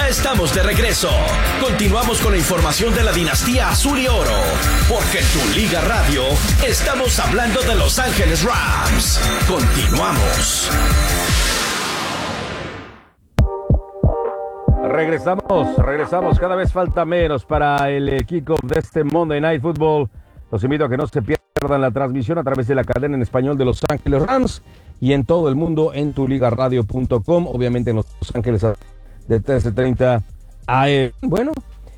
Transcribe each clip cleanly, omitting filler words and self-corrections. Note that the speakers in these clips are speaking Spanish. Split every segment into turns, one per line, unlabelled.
Ya estamos de regreso. Continuamos con la información de la dinastía Azul y Oro, porque en Tu Liga Radio estamos hablando de Los Ángeles Rams. Continuamos.
Regresamos. Cada vez falta menos para el kickoff de este Monday Night Football. Los invito a que no se pierdan la transmisión a través de la cadena en español de Los Ángeles Rams y en todo el mundo en tuligaradio.com. Obviamente en Los Ángeles de 13:30 AM. Bueno,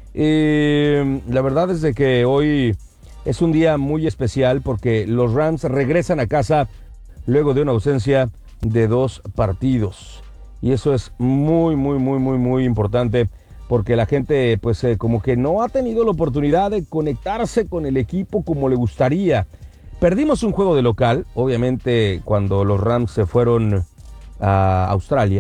la verdad es de que hoy es un día muy especial porque los Rams regresan a casa luego de una ausencia de 2 partidos. Y eso es muy importante porque la gente pues como que no ha tenido la oportunidad de conectarse con el equipo como le gustaría. Perdimos un juego de local, obviamente cuando los Rams se fueron a Australia.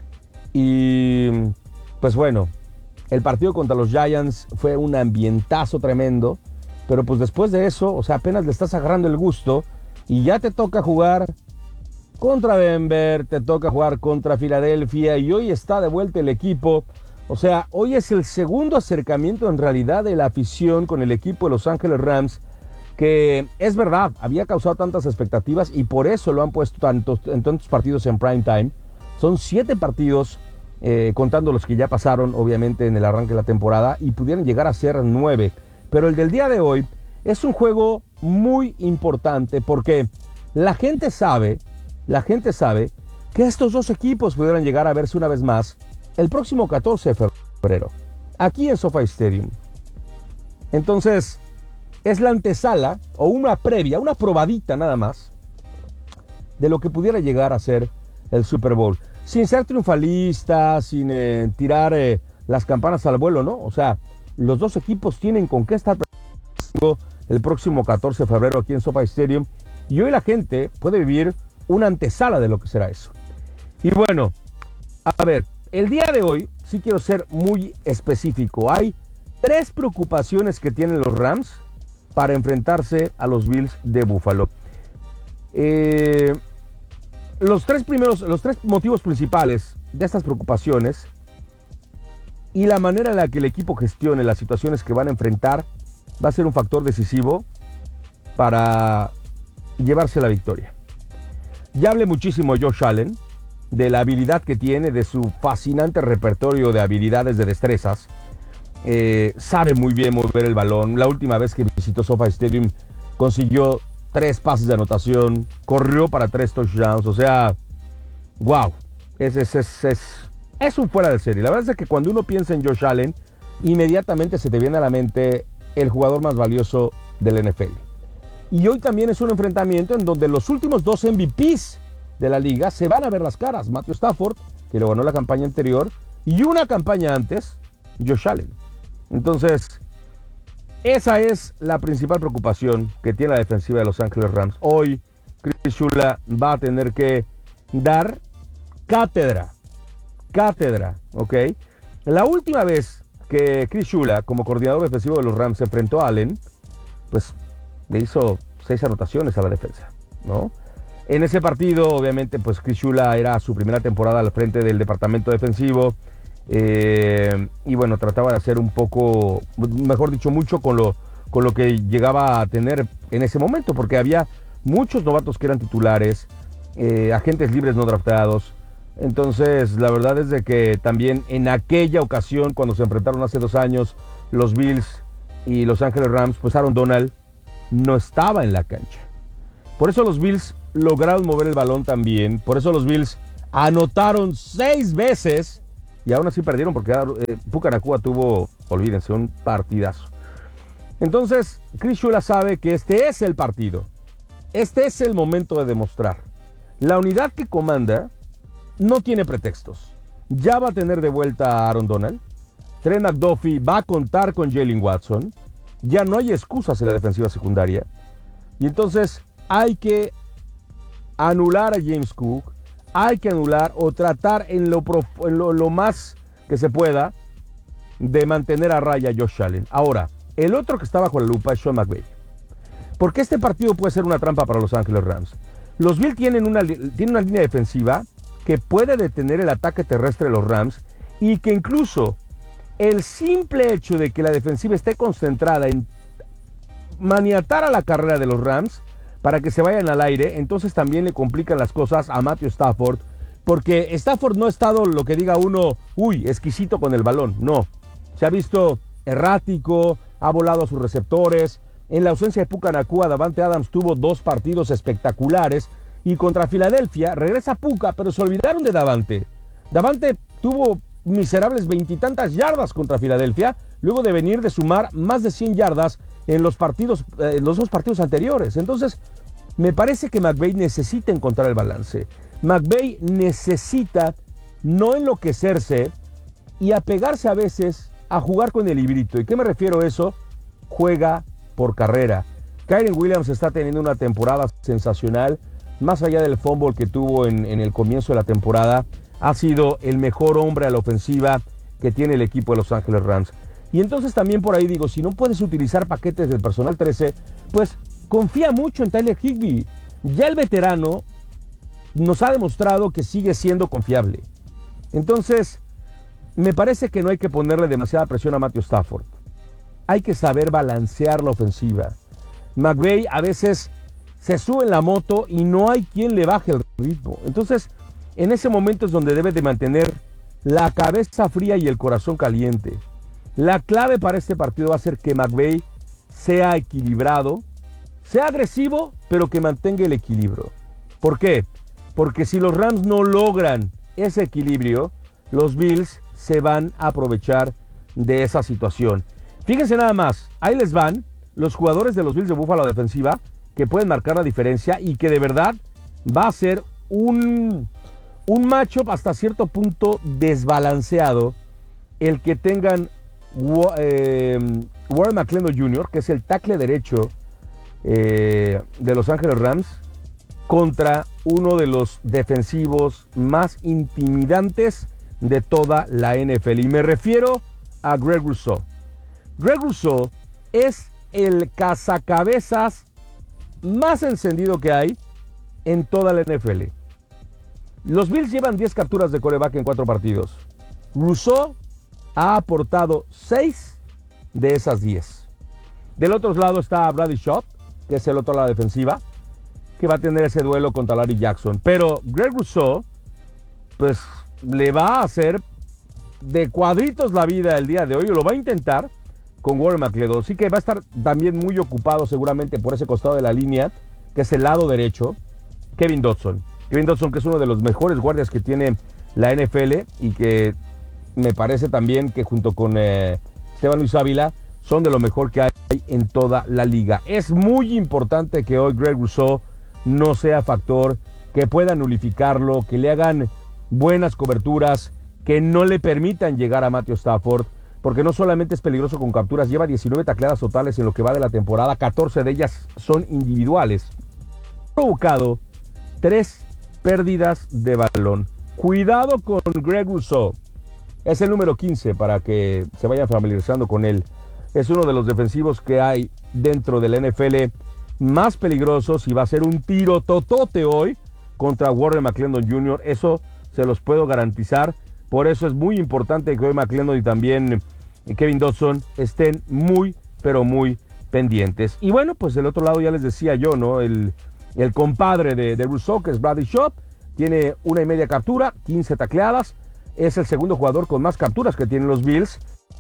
Y pues bueno, el partido contra los Giants fue un ambientazo tremendo. Pero pues después de eso, o sea, apenas le estás agarrando el gusto y ya te toca jugar contra Denver, te toca jugar contra Filadelfia y hoy está de vuelta el equipo. O sea, hoy es el segundo acercamiento en realidad de la afición con el equipo de Los Ángeles Rams, que es verdad, había causado tantas expectativas y por eso lo han puesto en tantos partidos en prime time. Son 7 partidos, contando los que ya pasaron, obviamente, en el arranque de la temporada, y pudieran llegar a ser 9. Pero el del día de hoy es un juego muy importante porque la gente sabe que estos 2 equipos pudieran llegar a verse una vez más el próximo 14 de febrero, aquí en SoFi Stadium. Entonces, es la antesala o una previa, una probadita nada más de lo que pudiera llegar a ser el Super Bowl. Sin ser triunfalista, sin tirar las campanas al vuelo, ¿no? O sea, los 2 equipos tienen con qué estar el próximo 14 de febrero aquí en SoFi Stadium. Y hoy la gente puede vivir una antesala de lo que será eso. Y bueno, a ver, el día de hoy sí quiero ser muy específico. Hay 3 preocupaciones que tienen los Rams para enfrentarse a los Bills de Buffalo. Los tres motivos principales de estas preocupaciones y la manera en la que el equipo gestione las situaciones que van a enfrentar va a ser un factor decisivo para llevarse la victoria. Ya hablé muchísimo Josh Allen, de la habilidad que tiene, de su fascinante repertorio de habilidades, de destrezas. Sabe muy bien mover el balón. La última vez que visitó SoFi Stadium consiguió 3 pases de anotación, corrió para 3 touchdowns. O sea, wow, es un fuera de serie. La verdad es que cuando uno piensa en Josh Allen, inmediatamente se te viene a la mente el jugador más valioso del NFL. Y hoy también es un enfrentamiento en donde los últimos 2 MVPs de la liga se van a ver las caras. Matthew Stafford, que lo ganó la campaña anterior, y una campaña antes, Josh Allen. Entonces, esa es la principal preocupación que tiene la defensiva de Los Ángeles Rams. Hoy, Chris Shula va a tener que dar cátedra, ¿ok? La última vez que Chris Shula, como coordinador defensivo de los Rams, se enfrentó a Allen, pues le hizo 6 anotaciones a la defensa, ¿no? En ese partido, obviamente, pues Chris Shula era su primera temporada al frente del departamento defensivo. Y bueno, trataba de hacer un poco, mejor dicho, mucho con lo que llegaba a tener en ese momento, porque había muchos novatos que eran titulares, agentes libres no draftados. Entonces, la verdad es de que también en aquella ocasión, cuando se enfrentaron hace 2 años, los Bills y Los Ángeles Rams, pues Aaron Donald no estaba en la cancha. Por eso los Bills lograron mover el balón también. Por eso los Bills anotaron 6 veces y aún así perdieron porque Puka Nacua tuvo, olvídense, un partidazo. Entonces, Chris Shula sabe que este es el partido. Este es el momento de demostrar. La unidad que comanda no tiene pretextos. Ya va a tener de vuelta a Aaron Donald. Trent McDuffie va a contar con Jaylen Watson. Ya no hay excusas en la defensiva secundaria. Y entonces hay que anular a James Cook. Hay que anular o tratar en lo más que se pueda de mantener a raya a Josh Allen. Ahora, el otro que está bajo la lupa es Sean McVay. Porque este partido puede ser una trampa para Los Ángeles Rams. Los Bills tienen una línea defensiva que puede detener el ataque terrestre de los Rams y que incluso el simple hecho de que la defensiva esté concentrada en maniatar a la carrera de los Rams para que se vayan al aire, entonces también le complican las cosas a Matthew Stafford, porque Stafford no ha estado lo que diga uno, exquisito con el balón, no. Se ha visto errático, ha volado a sus receptores. En la ausencia de Puka Nacua, Davante Adams tuvo 2 partidos espectaculares, y contra Filadelfia regresa Puka, pero se olvidaron de Davante. Davante tuvo miserables 20 y tantas yardas contra Filadelfia, luego de venir de sumar más de 100 yardas en los 2 partidos anteriores. Entonces, me parece que McVay necesita encontrar el balance. McVay necesita no enloquecerse y apegarse a veces a jugar con el librito. ¿Y qué me refiero a eso? Juega por carrera. Kyren Williams está teniendo una temporada sensacional. Más allá del fumble que tuvo en el comienzo de la temporada, ha sido el mejor hombre a la ofensiva que tiene el equipo de Los Ángeles Rams. Y entonces también por ahí digo, si no puedes utilizar paquetes del personal 13, pues confía mucho en Tyler Higbee. Ya el veterano nos ha demostrado que sigue siendo confiable. Entonces, me parece que no hay que ponerle demasiada presión a Matthew Stafford. Hay que saber balancear la ofensiva. McVay a veces se sube en la moto y no hay quien le baje el ritmo. Entonces, en ese momento es donde debe de mantener la cabeza fría y el corazón caliente. La clave para este partido va a ser que McVay sea equilibrado, sea agresivo, pero que mantenga el equilibrio. ¿Por qué? Porque si los Rams no logran ese equilibrio, los Bills se van a aprovechar de esa situación. Fíjense nada más, ahí les van los jugadores de los Bills de Buffalo defensiva que pueden marcar la diferencia y que de verdad va a ser un matchup hasta cierto punto desbalanceado el que tengan Warren McClendon Jr., que es el tackle derecho de Los Ángeles Rams, contra uno de los defensivos más intimidantes de toda la NFL. Y me refiero a Greg Rousseau. Greg Rousseau es el cazacabezas más encendido que hay en toda la NFL. Los Bills llevan 10 capturas de quarterback en 4 partidos. Rousseau ha aportado 6 de esas 10. Del otro lado está Bradley Chubb, que es el otro lado de la defensiva, que va a tener ese duelo contra Larry Jackson. Pero Greg Rousseau, pues, le va a hacer de cuadritos la vida el día de hoy, o lo va a intentar con Warren McClendon. Así que va a estar también muy ocupado seguramente por ese costado de la línea, que es el lado derecho, Kevin Dotson. Kevin Dotson, que es uno de los mejores guardias que tiene la NFL y que me parece también que junto con Esteban Luis Ávila son de lo mejor que hay en toda la liga. Es muy importante que hoy Greg Rousseau no sea factor, que puedan nulificarlo, que le hagan buenas coberturas, que no le permitan llegar a Matthew Stafford, porque no solamente es peligroso con capturas, lleva 19 tacleadas totales en lo que va de la temporada, 14 de ellas son individuales. Ha provocado 3 pérdidas de balón. Cuidado con Greg Rousseau. Es el número 15 para que se vayan familiarizando con él. Es uno de los defensivos que hay dentro del NFL más peligrosos y va a ser un tiro totote hoy contra Warren McClendon Jr. Eso se los puedo garantizar. Por eso es muy importante que hoy McClendon y también Kevin Dotson estén muy, pero muy pendientes. Y bueno, pues del otro lado ya les decía yo, ¿no? El compadre de Rousseau, que es Bradley Chubb, tiene 1.5 captura, 15 tacleadas. Es el segundo jugador con más capturas que tienen los Bills.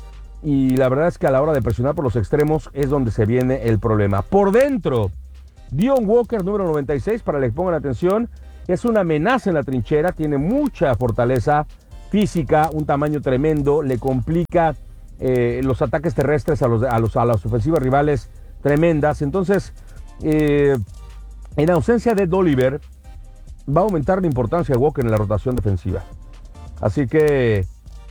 Y la verdad es que a la hora de presionar por los extremos es donde se viene el problema. Por dentro, Dion Walker, número 96, para que le pongan atención, es una amenaza en la trinchera, tiene mucha fortaleza física, un tamaño tremendo, le complica los ataques terrestres a las ofensivas rivales tremendas. Entonces, en ausencia de Dolliver, va a aumentar la importancia de Walker en la rotación defensiva. Así que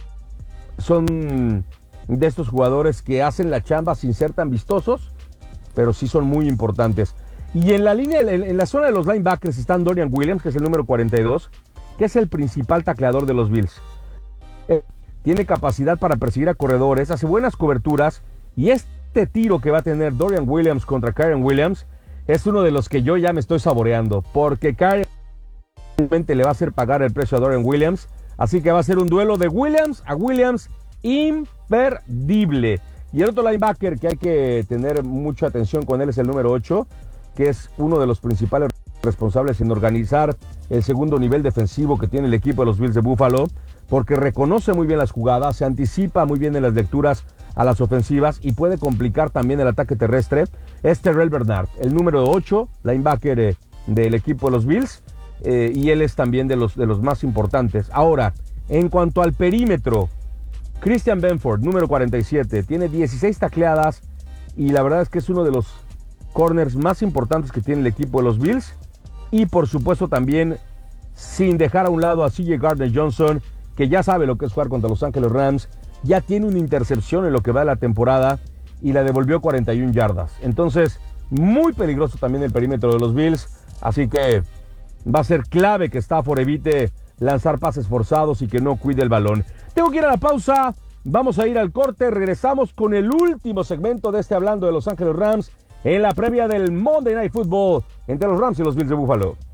son de estos jugadores que hacen la chamba sin ser tan vistosos, pero sí son muy importantes. Y en la línea, en la zona de los linebackers están Dorian Williams, que es el número 42, que es el principal tacleador de los Bills. Tiene capacidad para perseguir a corredores, hace buenas coberturas, y este tiro que va a tener Dorian Williams contra Kyren Williams es uno de los que yo ya me estoy saboreando, porque Kyren le va a hacer pagar el precio a Dorian Williams Así que va a ser un duelo de Williams a Williams imperdible. Y el otro linebacker que hay que tener mucha atención con él es el número 8, que es uno de los principales responsables en organizar el segundo nivel defensivo que tiene el equipo de los Bills de Buffalo, porque reconoce muy bien las jugadas, se anticipa muy bien en las lecturas a las ofensivas y puede complicar también el ataque terrestre. Es Terrell Bernard, el número 8, linebacker del equipo de los Bills, y él es también de los más importantes. Ahora, en cuanto al perímetro, Christian Benford, número 47, tiene 16 tacleadas y la verdad es que es uno de los corners más importantes que tiene el equipo de los Bills. Y por supuesto también, sin dejar a un lado a CJ Gardner-Johnson, que ya sabe lo que es jugar contra Los Ángeles Rams, ya tiene una intercepción en lo que va de la temporada y la devolvió 41 yardas. Entonces, muy peligroso también el perímetro de los Bills, así que va a ser clave que Stafford evite lanzar pases forzados y que no cuide el balón. Tengo que ir a la pausa, vamos a ir al corte, regresamos con el último segmento de Hablando de Los Ángeles Rams en la previa del Monday Night Football entre los Rams y los Bills de Buffalo.